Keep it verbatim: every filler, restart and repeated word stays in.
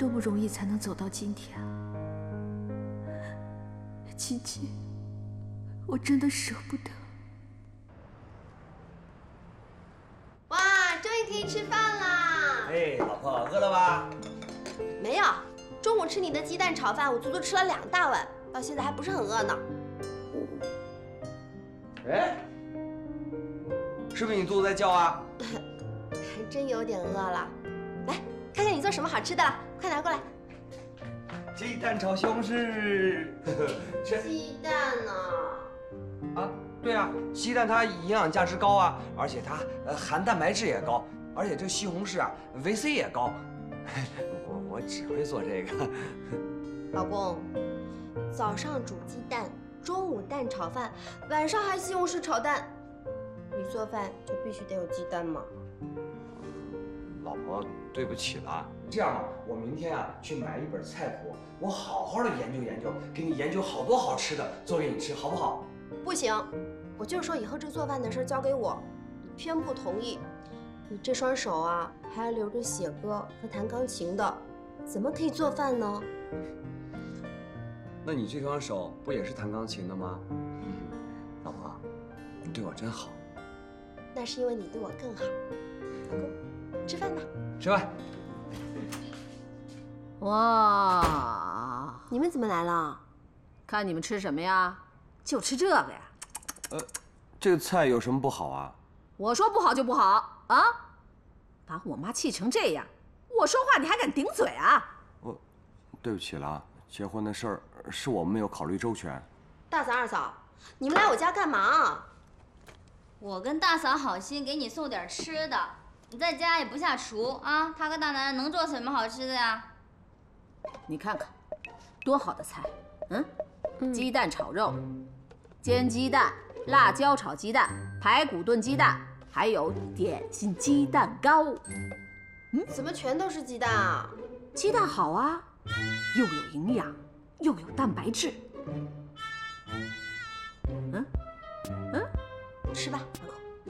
多不容易才能走到今天啊！琪琪，我真的舍不得。 哇，终于可以吃饭啦！ 哎，老婆，饿了吧？ 没有，中午吃你的鸡蛋炒饭，我足足吃了两大碗，到现在还不是很饿呢。 哎，是不是你肚子在叫啊？ 还真有点饿了。来，看看你做什么好吃的了，快拿过来。 鸡蛋炒西红柿。吃。 鸡蛋呢？ 啊，对啊，鸡蛋它营养价值高啊，而且它呃含蛋白质也高，而且这西红柿啊维 C 也高。我我只会做这个。 老公，早上煮鸡蛋，中午蛋炒饭，晚上还西红柿炒蛋，你做饭就必须得有鸡蛋吗？ 老婆，对不起了。这样吧，我明天啊去买一本菜谱，我好好的研究研究，给你研究好多好吃的，做给你吃，好不好？ 不行，我就是说以后这做饭的事交给我，你偏不同意。你这双手啊，还流着血歌和弹钢琴的，怎么可以做饭呢？ 那你这双手不也是弹钢琴的吗？老婆，你对我真好。 那是因为你对我更好。老公，吃饭吧。 吃饭。 哇， 你们怎么来了？ 看你们吃什么呀？就吃这个呀？ 呃，这个菜有什么不好啊？ 我说不好就不好啊！把我妈气成这样，我说话你还敢顶嘴啊？ 我，对不起了，结婚的事儿是我们没有考虑周全。 大嫂、二嫂，你们来我家干嘛？ 我跟大嫂好心给你送点吃的，你在家也不下厨啊，他个大男人能做什么好吃的呀？ 你看看，多好的菜，嗯，鸡蛋炒肉，煎鸡蛋，辣椒炒鸡蛋，排骨炖鸡蛋，还有点心鸡蛋糕。 嗯，怎么全都是鸡蛋啊？ 鸡蛋好啊，又有营养，又有蛋白质。嗯嗯， 吃吧。